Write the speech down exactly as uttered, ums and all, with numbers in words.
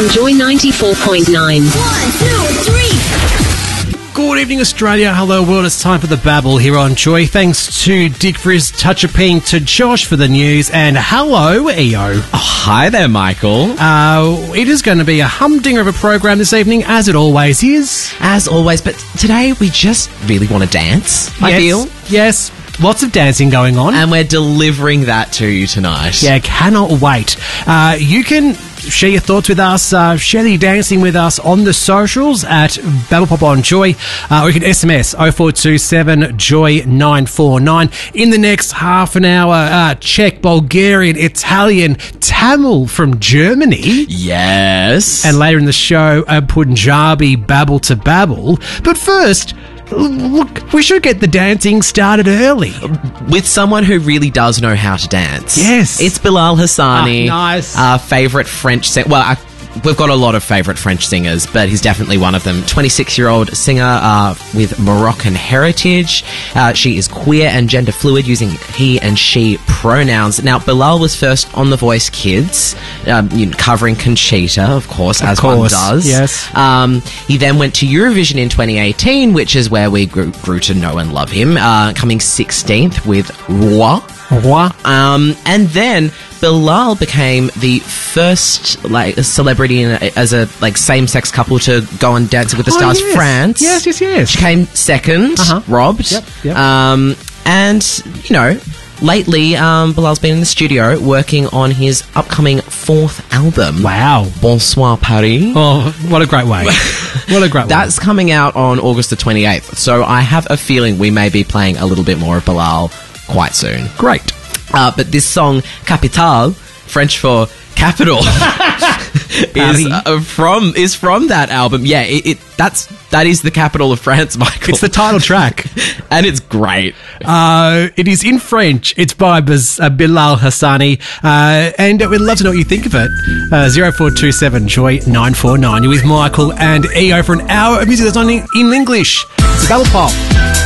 on Joy ninety-four point nine. One, two, three. Good evening, Australia. Hello, world. It's time for the Babble here on Joy. Thanks to Dick for his touch of pink, to Josh for the news, and hello, E O. Oh, hi there, Michael. Uh, it is going to be a humdinger of a program this evening, as it always is. As always, but today we just really want to dance, I Yes, feel. Yes, lots of dancing going on. And we're delivering that to you tonight. Yeah, cannot wait. Uh, you can share your thoughts with us, uh, share the dancing with us on the socials at Babble Pop on Joy, uh, or you can S M S oh four two seven Joy nine four nine. In the next half an hour, uh, Czech, Bulgarian, Italian, Tamil from Germany. Yes. And later in the show, a Punjabi Babble to Babble. But first, look, we should get the dancing started early. with someone who really does know how to dance. Yes. It's Bilal Hassani. Ah, nice. Our favourite French singer. Well, I, we've got a lot of favourite French singers, but he's definitely one of them. twenty-six-year-old singer uh, with Moroccan heritage. Uh, she is queer and gender fluid, using he and she pronouns. Now, Bilal was first on The Voice Kids, um, you know, covering Conchita, of course, Of as course, one does. yes. Um, he then went to Eurovision in twenty eighteen, which is where we grew, grew to know and love him, uh, coming sixteenth with Roi. Roi. Um, and then Bilal became the first like celebrity in a, as a like same-sex couple to go on Dancing with the Oh, Stars yes. France. Yes, yes, yes. She came second, Uh-huh. robbed. Yep, yep. Um, and you know, lately um, Bilal's been in the studio working on his upcoming fourth album. Wow. Bonsoir Paris. Oh, what a great way. What a great way. That's coming out on August the twenty-eighth. So I have a feeling we may be playing a little bit more of Bilal quite soon. great. Uh, but this song, Capitale, French for capital, is uh, from is from that album. Yeah, it, it that's that is the capital of France, Michael. It's the title track. and it's great. Uh, it is in French. It's by Biz, uh, Bilal Hassani. Uh, and we'd love to know what you think of it. Uh, oh four two seven Joy nine four nine. You're with Michael and E O for an hour of music that's only in English. It's Babble Pop.